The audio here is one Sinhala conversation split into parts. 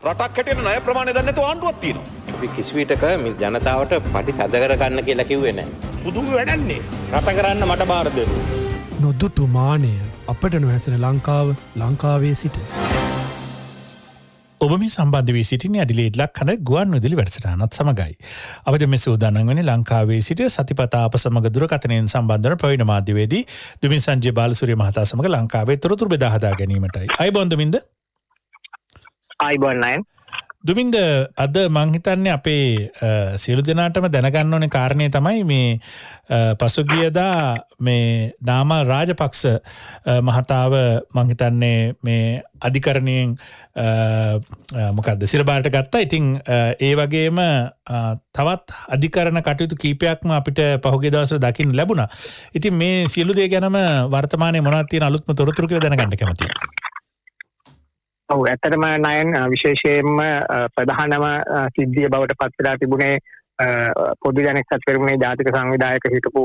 රටක් හැටියට ණය ප්‍රමාණය දන්නේ නැතුව ආණ්ඩුවක් තියෙනවා. අපි කිසි විටක මේ ජනතාවට පටි තද කර ගන්න කියලා කිව්වේ නැහැ. පුදුම වැඩන්නේ. රට කරන්න මට බාර දෙන්න. නොදුටු මානය අපට නොහැසෙන ලංකාව ලංකාවේ සිට. ඔබ මේ සම්බන්ධ වී සිටින්නේ ඇඩිලේඩ් ලක්හඬ ගුවන් විදුලි වැඩසටහනත් සමගයි. අපද මේ සූදානම් වන්නේ ලංකාවේ සිට සතිපතා අප සමග දුරකථනයෙන් සම්බන්ධ වන ප්‍රවීණ මාධ්‍යවේදී දුමින් සංජය බාලසූරිය මහතා සමග ලංකාවේ තොරතුරු බෙදා හදා ගැනීමටයි. අයබෝන් දුමින්ද? අයබෝන් නයන්. දුමින්ද අද මං හිතන්නේ අපේ සියලු දෙනාටම දැනගන්න ඕනේ කාරණේ තමයි මේ පසුගියදා මේ නාමල් රාජපක්ෂ මහතාව මං හිතන්නේ මේ අධිකරණයෙන් මොකක්ද සිරබාරට ගත්තා. ඉතින් ඒ වගේම තවත් අධිකරණ කටයුතු කීපයක්ම අපිට පහුගිය දවස්වල දකින්න ලැබුණා. ඉතින් මේ සියලු දේ ගැනම වර්තමානයේ මොනවද තියෙන අලුත්ම තොරතුරු කියලා දැනගන්න කැමතියි. ඔව් ඇත්තටම නයන් විශේෂයෙන්ම ප්‍රධානම සිද්ධිය බවට පත් වෙලා තිබුණේ පොදු ජන එක්සත් පෙරමුණේ ජාතික සංවිධායක හිටපු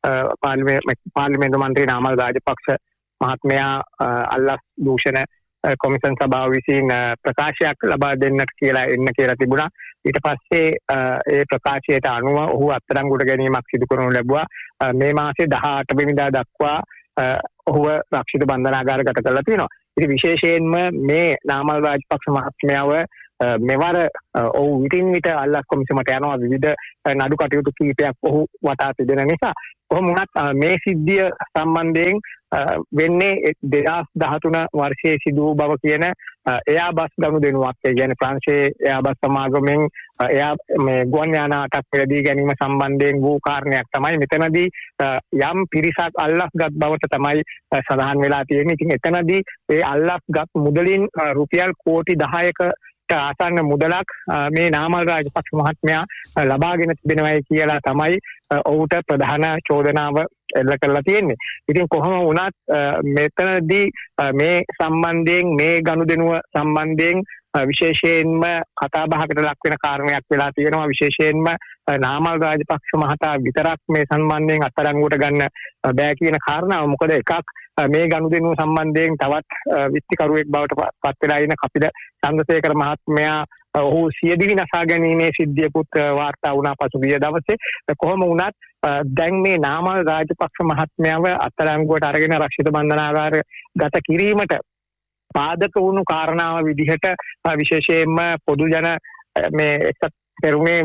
පාර්ලිමේන්තු මන්ත්‍රී නාමල් රාජපක්ෂ මහත්මයා අල්ලස් දූෂණ කොමිෂන් සභාව විසින් ප්‍රකාශයක් ලබා දෙන්නට කියලා එන්න කියලා තිබුණා. ඊට පස්සේ ඒ ප්‍රකාශයට අනුව ඔහු අත්අඩංගුවට ගැනීමක් සිදු කරනු ලැබුවා. මේ මාසේ 18 වෙනිදා දක්වා ඔහුව රක්ෂිත බන්ධනාගාරගත කරලා තියෙනවා. ඉතින් විශේෂයෙන්ම මේ නාමල් රාජපක්ෂ මහත්මයාව මෙවර ඔහු විටින් විට අල්ලස් කොමිසමට යනවා විවිධ නඩු කටයුතු කීපයක් ඔහු වටා තිබෙන නිසා කොහොම වුණත් මේ සිද්ධිය සම්බන්ධයෙන් වෙන්නේ 2013 වර්ෂයේ සිදු වූ බව කියන එයාබස් ගනුදෙනුවක්. ඒ කියන්නේ ප්‍රංශයේ එයාබස් සමාගමෙන් මේ ගුවන් යාන අටක් පෙරදී ගැනීම සම්බන්ධයෙන් වූ කාරණයක් තමයි මෙතනදී යම් පිරිසක් අල්ලස්ගත් බවට තමයි සඳහන් වෙලා තියෙන්නේ. ඉතින් එතනදී ඒ අල්ලස්ගත් මුදලින් රුපියල් කෝටි 10ක ආසන්න මුදලක් මේ නාමල් රාජපක්ෂ මහත්මයා ලබාගෙන තිබෙනවායි කියලා තමයි ඔහුට ප්‍රධාන චෝදනාව එල්ල කරලා තියෙන්නේ. ඉතින් කොහොම වුණත් මෙතනදී මේ සම්බන්ධයෙන් මේ ගනුදෙනුව සම්බන්ධයෙන් විශේෂයෙන්ම කතා බහකට ලක් වෙන කාරණයක් වෙලා තියෙනවා. විශේෂයෙන්ම නාමල් රාජපක්ෂ මහතා විතරක් මේ සම්බන්ධයෙන් අත්අඩංගුවට ගන්න බෑ කියන කාරණාව. මොකද එකක් මේ ගනුදෙනුව සම්බන්ධයෙන් තවත් විත්තිකරුවෙක් බවට පත් වෙලා ඉන්න කපිල චන්ද්‍රසේකර මහත්මයා ඔහු සියදිවි නසා ගැනීමේ සිද්ධියකුත් වාර්තා වුණා පසුගිය දවසේ. කොහොම වුණත් දැන් මේ නාමල් රාජපක්ෂ මහත්මයාව අත්අඩංගුවට අරගෙන රක්ෂිත බන්ධනාගාර ගත කිරීමට පාදක වුණු කාරණාව විදිහට විශේෂයෙන්ම පොදු ජන මේ එක්සත් පෙරමුණේ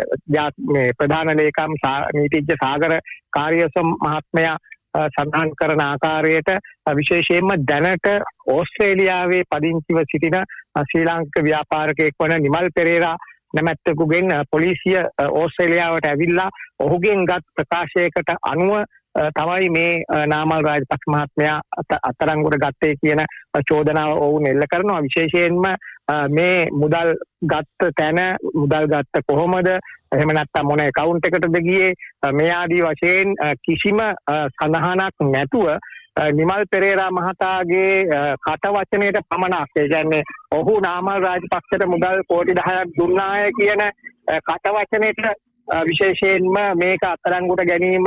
මේ ප්‍රධාන ලේකම් නීතිඥ සාගර කාර්යසම් මහත්මයා සඳහන් කරන ආකාරයට විශේෂයෙන්ම දැනට ඕස්ට්‍රේලියාවේ පදිංචිව සිටින ශ්‍රී ලාංකික ව්‍යාපාරිකයෙක් වන නිමල් පෙරේරා නැමැත්තෙකුගෙන් පොලිසිය ඕස්ට්‍රේලියාවට ඇවිල්ලා ඔහුගෙන් ගත් ප්‍රකාශයකට අනුව තමයි මේ නාමල් රාජපක්ෂ මහත්මයා අත්අඩංගුවට ගත්තේ කියන චෝදනාව ඔවුන් එල්ල කරනවා. විශේෂයෙන්ම මේ මුදල් ගත්ත තැන මුදල් ගත්ත කොහොමද එහෙම නැත්නම් මොන account එකටද ගියේ මේ ආදී වශයෙන් කිසිම සඳහනක් නැතුව නිමල් පෙරේරා මහතාගේ කට වචනයට පමණක් ඒ කියන්නේ ඔහු නාමල් රාජපක්ෂට මුදල් කෝටි 10ක් දුන්නාය කියන කට වචනයට විශේෂයෙන්ම මේක අත්අඩංගුවට ගැනීම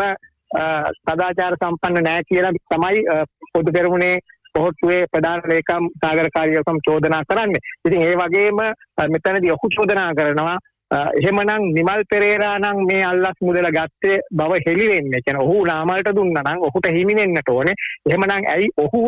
සදාචාර සම්පන්න නැහැ කියලා තමයි පොදු පෙරමුණේ පොහොට්ටුවේ ප්‍රධාන ලේකම් සාගර කාර්යකම් චෝදනා කරන්නේ. ඉතින් ඒ වගේම මෙතනදී ඔහු චෝදනා කරනවා එහෙමනම් නිමල් පෙරේරා නම් මේ අල්ලස් මුදල ගත්තේ බව හෙළි වෙන්නේ. කියන්නේ ඔහු නාමල්ට දුන්නා නම් ඔහුට හිමි වෙන්නට ඕනේ. එහෙමනම් ඇයි ඔහුව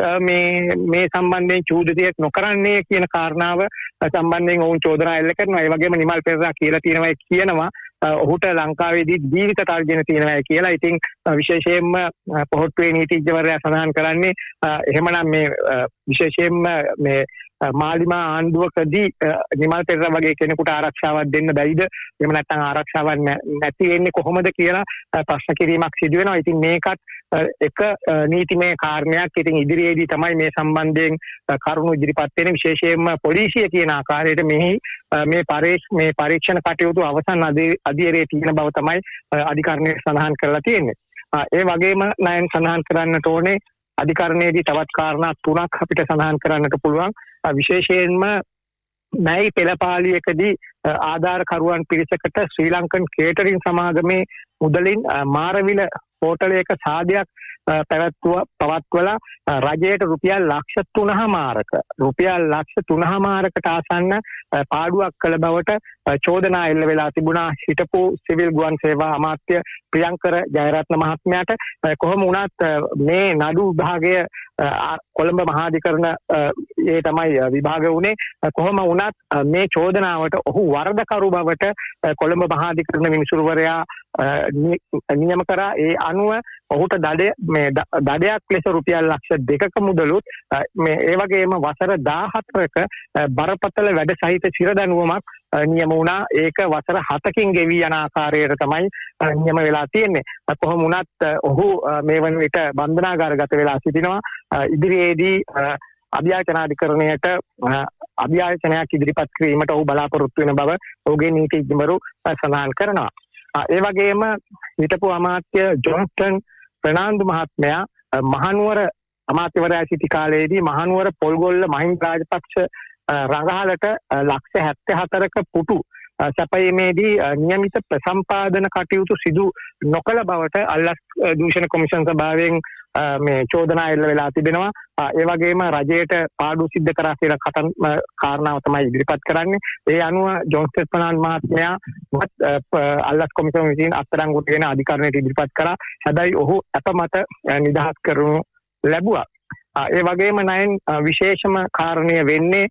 මේ සම්බන්ධයෙන් චූදිතයක් නොකරන්නේ කියන කාරණාව සම්බන්ධයෙන් ඔවුන් චෝදනා එල්ල කරනවා. ඒ වගේම නිමල් පෙරේරා කියලා කියනවා ඔහුට ලංකාවේදී ජීවිත තර්ජන තියෙනවා කියලා. ඉතින් විශේෂයෙන්ම පොහොට්ටුවේ නීතිඥවරයා සඳහන් කරන්නේ එහෙමනම් මේ විශේෂයෙන්ම මේ මාලිමා ආණ්ඩුවකදී නිමල් පෙරේරා වගේ කෙනෙකුට ආරක්ෂාවක් දෙන්න බැයිද? එහෙම නැත්නම් ආරක්ෂාවක් නැති වෙන්නේ කොහොමද කියලා ප්‍රශ්න කිරීමක් සිදු වෙනවා. ඉතින් මේකත් එක නීතිමය කාරණයක්. ඉතින් ඉදිරියේදී තමයි මේ සම්බන්ධයෙන් කරුණු ඉදිරිපත් වෙන්නේ. විශේෂයෙන්ම පොලිසිය කියන ආකාරයට මේ පරීක්ෂණ කටයුතු අවසන් අධීරයේ තියෙන බව තමයි අධිකරණයේ සඳහන් කරලා තියෙන්නේ. ඒ වගේම නයන් සඳහන් කරන්නට ඕනේ අධිකරණයේදී තවත් කාරණා 3ක් අපිට සඳහන් කරන්නට පුළුවන්. විශේෂයෙන්ම නැයි පෙළපාලියකදී ආධාරකරුවන් පිරිසකට ශ්‍රී ලංකන් කේටරින් සමාගමේ මුදලින් මාරවිල හෝටලයක සාදයක් පවත්වලා රජයට රුපියල් ලක්ෂ 3.5කට ආසන්න පාඩුවක් කළ බවට චෝදනා එල්ල වෙලා තිබුණා හිටපු සිවිල් ගුවන් සේවා අමාත්‍ය ප්‍රියංකර ජයරත්න මහත්මයාට. කොහොම වුණත් මේ නඩු විභාගය කොළඹ මහාධිකරණ ඒ තමයි විභාග වුණේ. කොහොම වුණත් මේ චෝදනාවට ඔහු වරදකරු බවට කොළඹ මහාධිකරණ විනිසුරුවරයා නියම කරා. ඒ අනුව ඔහුට දඩයක් ලෙස රුපියල් ලක්ෂ 2ක මුදලුත් ඒ වගේම වසර 14ක බරපතල වැඩ සහිත සිරදඬුවමක් නියම වුණා. ඒක වසර 7කින් ගෙවී යන ආකාරයට තමයි නියම වෙලා තියෙන්නේ. කොහොම වුණත් ඔහු මේ වන විට බන්ධනාගාරගත වෙලා සිටිනවා. ඉදිරියේදී අභියාචනාධිකරණයට අභියාචනයක් ඉදිරිපත් කිරීමට ඔහු බලාපොරොත්තු වෙන බව ඔහුගේ නීතිඥවරු සඳහන් කරනවා. ඒ වගේම හිටපු අමාත්‍ය ජොන්ස්ටන් ප්‍රනාන්දු මහත්මයා මහනුවර අමාත්‍යවරයා සිටි කාලයේදී මහනුවර පොල්ගොල්ල මහින්ද රාජපක්ෂ රඟහලට ලක්ෂ 74ක පුටු සැපයීමේදී නියමිත ප්‍රසම්පාදන කටයුතු සිදු නොකළ බවට අල්ලස් දූෂණ කොමිෂන් සභාවෙන් මේ චෝදනා එල්ල වෙලා තිබෙනවා. ඒ වගේම රජයට පාඩු සිද්ධ කරා කියලා කාරණාව තමයි ඉදිරිපත් කරන්නේ. ඒ අනුව ජොන්ස්ටන් ප්‍රනාන්දු මහත්මයා අල්ලස් කොමිෂන් විසින් අත්අඩංගුවට ගෙන අධිකරණයට ඉදිරිපත් කරා. හැබැයි ඔහු අපමත නිදහස් කරනු ලැබුවා. ඒ වගේම නයන් විශේෂම කාරණය වෙන්නේ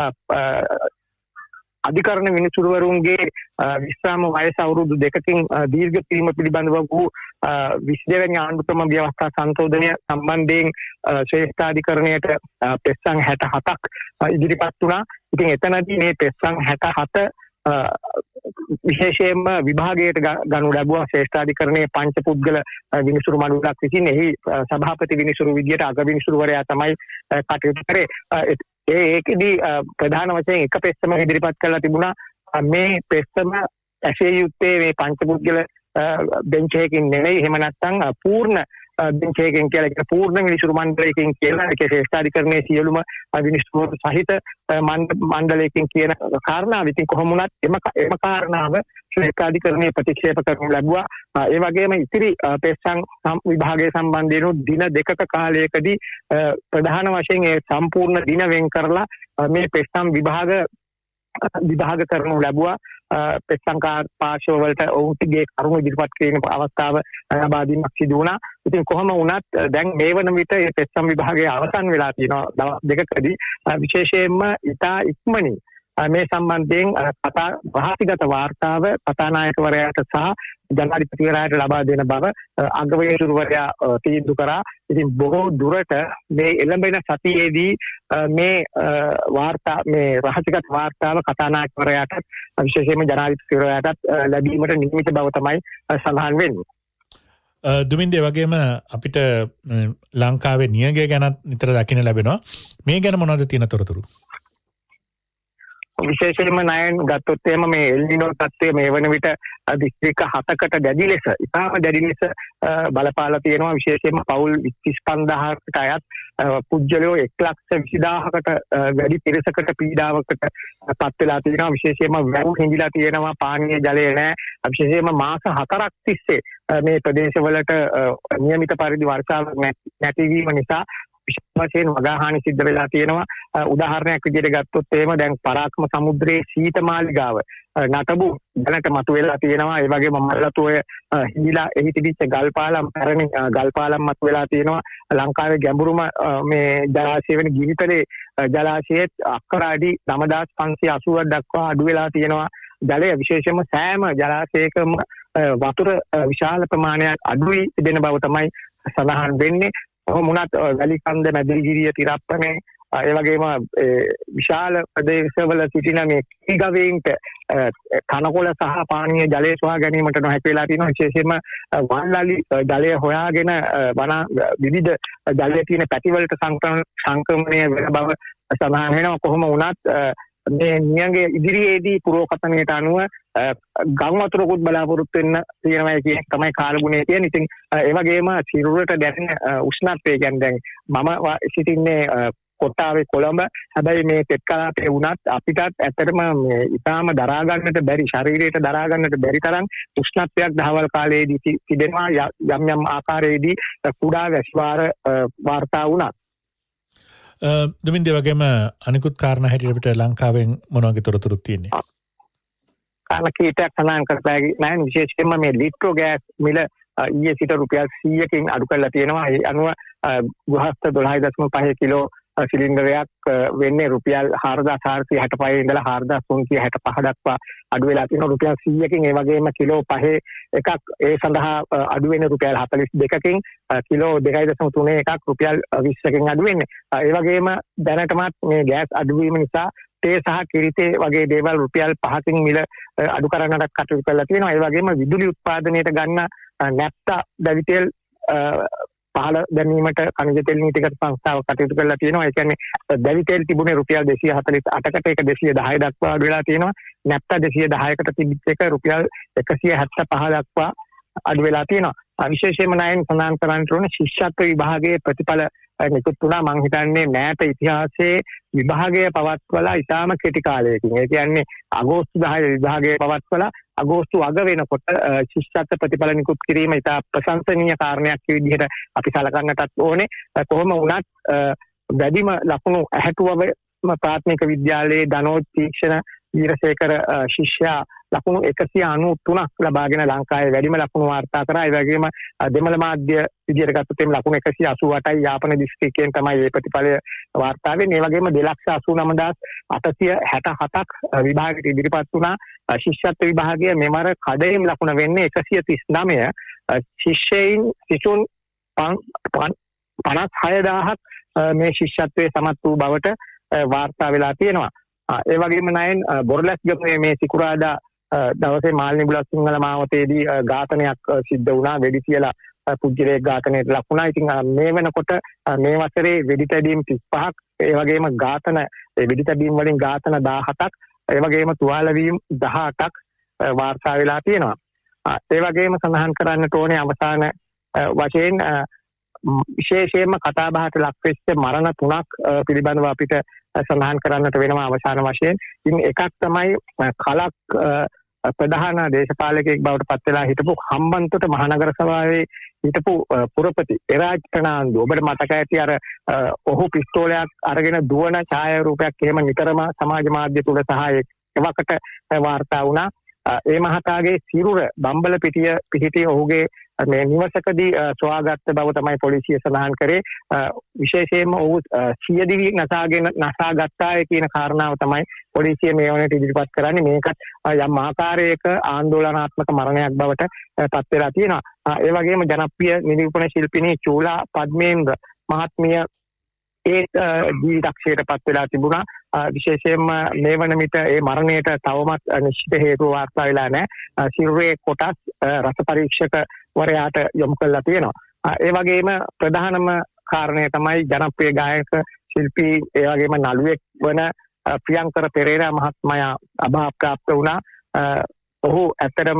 අධිකරණ විනිසුරුවරුන්ගේ විශ්‍රාම වයස අවුරුදු 2කින් දීර්ඝ කිරීම පිළිබඳව වූ 22 වෙනි ආණ්ඩුක්‍රම ව්‍යවස්ථා සංශෝධනය සම්බන්ධයෙන් ශ්‍රේෂ්ඨාධිකරණයට පෙත්සම් 67ක් ඉදිරිපත් වුණා. ඉතින් එතනදී මේ පෙත්සම් 67 විශේෂයෙන්ම විභාගයට ගනු ලැබුවා. ශ්‍රේෂ්ඨාධිකරණයේ පංචපුද්ගල විනිසුරු මණ්ඩලයක් විසින් එහි සභාපති විනිසුරු විදියට අග විනිසුරුවරයා තමයි කටයුතු කරේ. ඒකෙදී ප්‍රධාන වශයෙන් එක පෙත්සම ඉදිරිපත් කරලා තිබුණා. මේ පෙත්සම ඇසේ යුත්තේ මේ පංචපුද්ගල බෙන්ච් එකකින් නෙවෙයි, එහෙම නැත්නම් පූර්ණ බෙන්ච් එකකින් කියලා ඒක පූර්ණ විනිසුරු මණ්ඩලයකින් කියලා ඒක ශ්‍රේෂ්ඨාධිකරණයේ සියලුම විනිසුරු සහිත මණ්ඩලයකින් කියන කාරණාව. ඉතින් කොහොම වුණත් එම කාරණාව ශ්‍රේෂ්ඨාධිකරණයේ ප්‍රතික්ෂේප කරනු ලැබුවා. ඒ වගේම ඉතිරි පෙත්සම් විභාගයේ සම්බන්ධයෙන් දින 2ක කාලයකදී ප්‍රධාන වශයෙන් ඒ සම්පූර්ණ දින වෙන් කරලා මේ පෙත්සම් විභාග කරනු ලැබුවා. පෙත්සම්කාර පාර්ශ්ව වලට ඔවුන්ගේ කරුණු ඉදිරිපත් කිරීම අවස්ථාව ලබා දීමක් සිදු වුණා. ඉතින් කොහොම වුණත් දැන් මේ වන විට මේ පෙත්සම් විභාගය අවසන් වෙලා තියෙනවා දවස් දෙකකදී. විශේෂයෙන්ම ඉතා ඉක්මනින් මේ සම්බන්ධයෙන් රහසිගත වාර්තාව කතානායකවරයාට සහ ජනාධිපතිවරයාට ලබා දෙන බව අගවිනිසුරුවරයා තීන්දුව කරා. ඉතින් බොහෝ දුරට මේ එළඹෙන සතියේදී මේ වාර්තා මේ රහසිගත වාර්තාව කතානායකවරයාට විශේෂයෙන්ම ජනාධිපතිවරයාට ලැබීමට නියමිත බව තමයි සඳහන් වෙන්නේ. දුමින්දේ වගේම අපිට ලංකාවේ නියගය ගැන නිතර දකින්න ලැබෙනවා. මේ ගැන මොනවද තියෙන තොරතුරු? විශේෂයෙන්ම නයන් ගත්තොත් එහෙම මේ එල්නිනෝ තත්ත්වය මේ වන විට දිස්ත්‍රික්ක 7කට දැඩි ලෙස ඉතාම දැඩි ලෙස බලපාලා තියෙනවා. විශේෂයෙන්ම පවුල් 25000කට අයත් පුජ්‍යලයෝ 1,20,000කට වැඩි පිරිසකට පීඩාවකට පත් වෙලා තියෙනවා. විශේෂයෙන්ම වැව් හිඳිලා තියෙනවා, පානීය ජලය නැහැ. විශේෂයෙන්ම මාස 4ක් තිස්සේ මේ ප්‍රදේශවලට නියමිත පරිදි වර්ෂාව නැතිවීම නිසා විශේෂයෙන් වගාහානි සිද්ධ වෙලා තියෙනවා. උදාහරණයක් විදිහට ගත්තොත් එහෙම දැන් පරාක්‍රම සමුද්‍රයේ සීත මාලිගාව නටබු දැනට මතුවලා තියෙනවා. ඒ වගේම මල්ලතෝය හිඳිලා එහි තිබිච්ච ගල්පාලම් පැරණි ගල්පාලම් මතුවලා තියෙනවා. ලංකාවේ ගැඹුරුම මේ ජලාශය වෙන ගිනිතලේ ජලාශයේ අක්කර අඩි 9580ක් දක්වා අඩු වෙලා තියෙනවා. ජලය විශේෂයෙන්ම සෑම ජලාශයකම වතුර විශාල ප්‍රමාණයක් අඩුයි තිබෙන බව තමයි සඳහන් වෙන්නේ. මුණත් වැලිකන්ද මැදිරිගිරිය තිරප්පනේ ඒ වගේම විශාල ප්‍රදේශවල සිටින මේ කිගවයින්ට කනකොළ සහ පානීය ජලය සොයා ගැනීමට නොහැකි වෙලා තියෙනවා. විශේෂයෙන්ම වන්ලලි ජලය හොයාගෙන විවිධ ජලය තියෙන පැතිවලට සංක්‍රමණය වෙන බව සඳහන් වෙනවා. කොහොම වුණත් මේ නියඟේ ඉදිරියේදී පුරෝකථනයට අනුව ගම් වතුරකුත් බලාපොරොත්තු වෙන්න තියෙනවා කියන තමයි කාලගුණය තියෙන. ඉතින් ඒ වගේම සිරුරට දැනෙන උෂ්ණත්වය කියන්නේ දැන් මම සිටින්නේ කොට්ටාවේ කොළඹ හැබැයි මේ තෙත් කලාපේ වුණත් අපිටත් ඇත්තටම මේ ඊටාම දරා ගන්නට බැරි ශරීරයට දරා ගන්නට බැරි තරම් උෂ්ණත්වයක් දහවල් කාලයේදී තිබෙනවා යම් යම් ආකාරයේදී කුඩා වැසිවාර වාර්තා වුණා. දුමින්ද වගේම අනිකුත් කාරණා හැටියට අපිට ලංකාවෙන් මොන වගේ තොරතුරුත් තියෙන්නේ? කාරණා කීපයක් සඳහන් කරලා නැහැ විශේෂයෙන්ම මේ ලිට්‍රෝ ගෑස් මිල ඊයේ සිට රුපියල් 100කින් අඩු කරලා තියෙනවා. ඒ අනුව ගෘහස්ත 12.5 කිලෝ සිලින්ඩරයක් වෙන්නේ රුපියල් 4465 ඉඳලා 4365 දක්වා අඩු වෙලා තියෙනවා රුපියල් 100කින්. ඒ වගේම කිලෝ 5 එකක් ඒ සඳහා අඩු වෙන්නේ රුපියල් 42කින්, කිලෝ 2.3 එකක් රුපියල් 20කින් අඩු වෙන්නේ. ඒ වගේම දැනටමත් මේ ගෑස් අඩුවීම නිසා තේ සහ කිරිතේ වගේ දේවල් රුපියල් 5කින් මිල අඩු කරන්නට කටයුතු කරලා තියෙනවා. ඒ වගේම විදුලි උත්පාදනයට ගන්න නැප්තා දැවිතෙල් පහළ දැමීමට khනිජ තෙල් නීතිගත සංස්ථාව කටයුතු කරලා තියෙනවා. ඒ කියන්නේ දැවිතෙල් තිබුණේ රුපියල් 248කට ඒක 210 දක්වා අඩු වෙලා තියෙනවා. නැප්තා 210කට තිබිච්ච එක රුපියල් 175 දක්වා අඩු වෙලා තියෙනවා. විශේෂයෙන්ම නයන් සඳහන් කරන්න ඕනේ ශිෂ්‍යත්ව විභාගයේ ප්‍රතිඵල නිකුත් වුණා. මම හිතන්නේ මෑත ඉතිහාසයේ විභාගය පවත්වලා ඉතාම කෙටි කාලයකින්. ඒ කියන්නේ අගෝස්තු 10 විභාගය පවත්වලා අගෝස්තු අග වෙනකොට ශිෂ්‍යත්ව ප්‍රතිඵල නිකුත් කිරීම ඉතා ප්‍රශංසනීය කාරණයක් විදිහට අපි සලකන්නටත් ඕනේ. කොහොම වුණත් වැඩිම ලකුණු 60 ප්‍රාථමික විද්‍යාලයේ ධනෝජ් තීක්ෂණ වීරසේකර ශිෂ්‍යයා ලකුණු 193ක් ලබාගෙන ලංකාවේ වැඩිම ලකුණු වාර්තා කරා. ඒ වගේම දෙමළ මාධ්‍ය විදියට ගත්තොත් එම් ලකුණු 188යි යාපන දිස්ත්‍රික්කයෙන් තමයි මේ ප්‍රතිඵලය වාර්තා වෙන්නේ. ඒ වගේම 2,89,867ක් විභාගයට ඉදිරිපත් වුණා. ශිෂ්‍යත්ව විභාගය මෙවර කඩේම් ලකුණ වෙන්නේ 139. සිසුන් 56,000ක් මේ ශිෂ්‍යත්වයේ සමත් වූ බවට වාර්තා වෙලා තියෙනවා. ඒ වගේම නයන් බොරලැස්ගමේ මේ සිකුරාදා දවසේ මාල්නි බුලත් සිංහල මාවතේදී ඝාතනයක් සිද්ධ වුණා. වෙඩි කියලා පුජ්‍යලේ ඝාතනයට ලක් වුණා. ඉතින් මේ වෙනකොට මේ වසරේ වෙඩි තැබීම් 35ක්, ඒ වගේම ඝාතන වෙඩි තැබීම් වලින් ඝාතන 17ක්, ඒ වගේම තුවාල වීම 18ක් වාර්තා වෙලා තියෙනවා. ඒ වගේම සඳහන් කරන්නට ඕනේ අවසාන වශයෙන් විශේෂයෙන්ම කතා බහට ලක් වෙච්ච මරණ 3ක් පිළිබඳව අපිට සඳහන් කරන්නට වෙනවා අවසාන වශයෙන්. ඉතින් එකක් තමයි කලක් ප්‍රධාන දේශපාලකයෙක් බවට පත් වෙලා හිටපු හම්බන්තොට මහනගර සභාවේ හිටපු පුරපති එරාජ් ප්‍රනාන්දු. ඔබට මතක ඇති අර ඔහු පිස්තෝලයක් අරගෙන දුවන ඡායාරූපයක් එහෙම නිතරම සමාජ මාධ්‍ය තුල සහ එවකට වාර්තා වුණා. ඒ මහතාගේ සිරුර බම්බල පිහිටිය ඔහුගේ මේ නිවසකදී සොයාගත්ත බව තමයි පොලිසිය සඳහන් කරේ. විශේෂයෙන්ම ඔහු සියදිවි නසාගත්තාය කියන කාරණාව තමයි පොලිසිය මේ වනට ඉදිරිපත් කරන්නේ. මේකත් යම් ආකාරයක ආందోලනාත්මක මරණයක් බවට පත් වෙලා තියෙනවා. ඒ වගේම ජනප්‍රිය නිරූපණ ශිල්පිනී චූලා පද්මේන්ද්‍ර මහත්මිය ඒ ජීවිතක්ෂයට පත් වෙලා තිබුණා. විශේෂයෙන්ම මේ වන විට ඒ මරණයට තවමත් නිශ්චිත හේතුව වාර්තා වෙලා නැහැ. සිරුරේ කොටස් රස පරීක්ෂක වරයාට යොමු කරලා තියෙනවා. ඒ වගේම ප්‍රධානම කාරණය තමයි ජනප්‍රිය ගායක ශිල්පී ඒ වගේම නළුවෙක් වන ප්‍රියංකර පෙරේරා මහත්මයා අභාවප්‍රාප්ත වුණා. ඔහු ඇත්තටම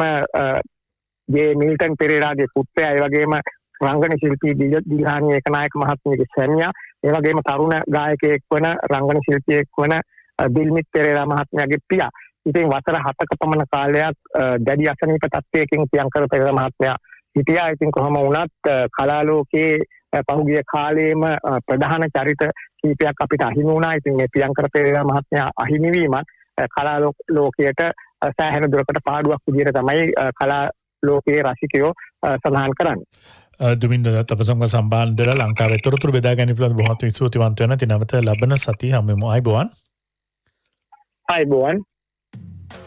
මිල්ටන් පෙරේරාගේ පුත්‍රයා. ඒ වගේම රංගන ශිල්පී දිල්හානි ඒකනායක මහත්මියගේ සැමියා. ඒ වගේම තරුණ ගායකයෙක් වන රංගන ශිල්පියෙක් වන දිල්මිත් පෙරේරා මහත්මයාගේ පියා. ඉතින් වසර 7ක පමණ කාලයක් දැඩි අසනීප තත්ත්වයකින් ප්‍රියංකර පෙරේරා මහත්මයා හිටියා. ඉතින් කොහොම වුණත් කලාලෝකයේ පහුගිය කාලයේම ප්‍රධාන චරිත කීපයක් අපිට අහිමි වුණා. ඉතින් මේ ප්‍රියංකර පෙරේරා මහත්මයා අහිමි වීමත් කලාලෝකයට සෑහෙන දුරකට පාඩුවක් විදිහට තමයි කලාලෝකයේ රසිකයෝ සඳහන් කරන්නේ. දුමින්ද අපසංග සම්බන්ධලා ලංකාවේ තොරතුරු බෙදා ගැනීම පිළිබඳව බොහොම ස්තුතිවන්ත වෙනවා. ඉතින් නැවත ලබන සතිය හැමෝම ආයිබෝවන්. ආයිබෝවන්.